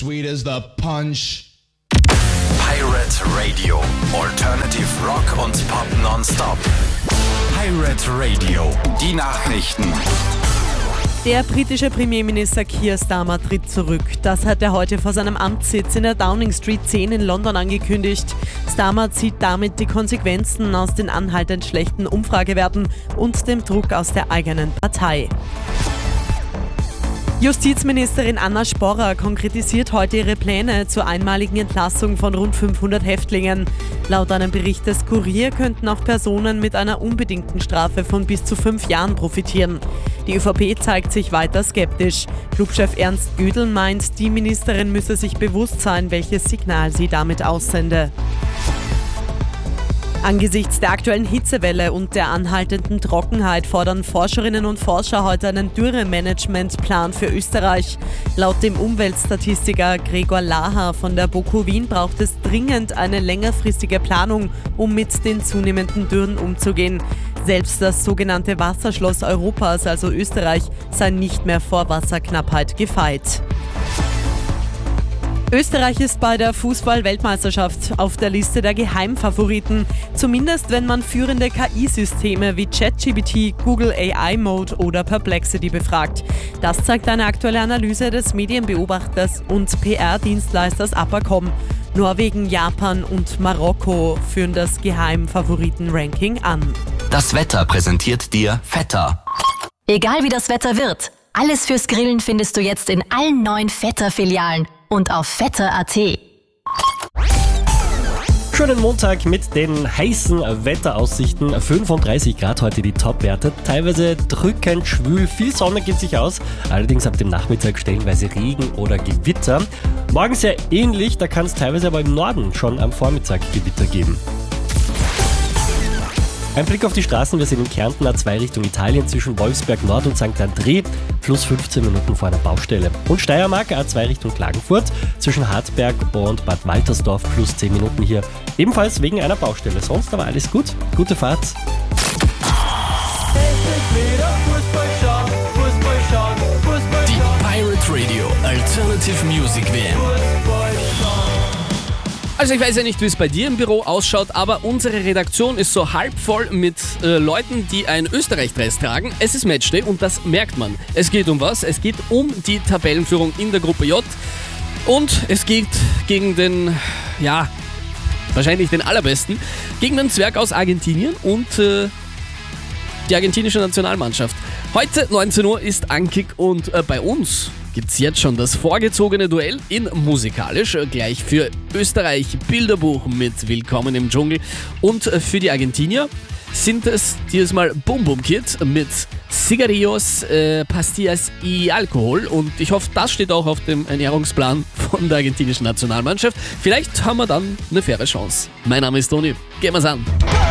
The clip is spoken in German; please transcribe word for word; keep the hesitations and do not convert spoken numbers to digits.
sweet as the punch. Pirate Radio. Alternative Rock und Pop nonstop. Pirate Radio. Die Nachrichten. Der britische Premierminister Keir Starmer tritt zurück. Das hat er heute vor seinem Amtssitz in der Downing Street zehn in London angekündigt. Starmer zieht damit die Konsequenzen aus den anhaltend schlechten Umfragewerten und dem Druck aus der eigenen Partei. Justizministerin Anna Sporrer konkretisiert heute ihre Pläne zur einmaligen Entlassung von rund fünfhundert Häftlingen. Laut einem Bericht des Kurier könnten auch Personen mit einer unbedingten Strafe von bis zu fünf Jahren profitieren. Die ÖVP zeigt sich weiter skeptisch. Clubchef Ernst Güdel meint, die Ministerin müsse sich bewusst sein, welches Signal sie damit aussende. Angesichts der aktuellen Hitzewelle und der anhaltenden Trockenheit fordern Forscherinnen und Forscher heute einen Dürremanagementplan für Österreich. Laut dem Umweltstatistiker Gregor Laha von der BOKU Wien braucht es dringend eine längerfristige Planung, um mit den zunehmenden Dürren umzugehen. Selbst das sogenannte Wasserschloss Europas, also Österreich, sei nicht mehr vor Wasserknappheit gefeit. Österreich ist bei der Fußball-Weltmeisterschaft auf der Liste der Geheimfavoriten. Zumindest wenn man führende K I-Systeme wie ChatGPT, Google A I Mode oder Perplexity befragt. Das zeigt eine aktuelle Analyse des Medienbeobachters und P R-Dienstleisters Apacom. Norwegen, Japan und Marokko führen das Geheimfavoriten-Ranking an. Das Wetter präsentiert dir Vetter. Egal wie das Wetter wird, alles fürs Grillen findest du jetzt in allen neuen Vetter-Filialen und auf vetter punkt a t. Schönen Montag mit den heißen Wetteraussichten. fünfunddreißig Grad heute die Topwerte. Teilweise drückend schwül, viel Sonne geht sich aus. Allerdings ab dem Nachmittag stellenweise Regen oder Gewitter. Morgen sehr ähnlich, da kann es teilweise aber im Norden schon am Vormittag Gewitter geben. Ein Blick auf die Straßen, wir sind in Kärnten, A zwei Richtung Italien zwischen Wolfsberg Nord und Sankt André, plus fünfzehn Minuten vor einer Baustelle. Und Steiermark, A zwei Richtung Klagenfurt, zwischen Hartberg und Bad Waltersdorf, plus zehn Minuten hier, ebenfalls wegen einer Baustelle. Sonst aber alles gut, gute Fahrt. Die Pirate Radio Alternative Music W M. Also ich weiß ja nicht, wie es bei dir im Büro ausschaut, aber unsere Redaktion ist so halb voll mit äh, Leuten, die ein Österreich-Dress tragen. Es ist Matchday und das merkt man. Es geht um was? Es geht um die Tabellenführung in der Gruppe J und es geht gegen den, ja, wahrscheinlich den allerbesten, gegen den Zwerg aus Argentinien und äh, die argentinische Nationalmannschaft. Heute neunzehn Uhr ist Ankick und äh, bei uns gibt's jetzt schon das vorgezogene Duell in Musikalisch, gleich für Österreich Bilderbuch mit Willkommen im Dschungel und für die Argentinier sind es dieses Mal Bum Bum Kid mit Cigarrillos, äh, Pastillas y Alkohol und ich hoffe, das steht auch auf dem Ernährungsplan von der argentinischen Nationalmannschaft. Vielleicht haben wir dann eine faire Chance. Mein Name ist Toni, gehen wir's an.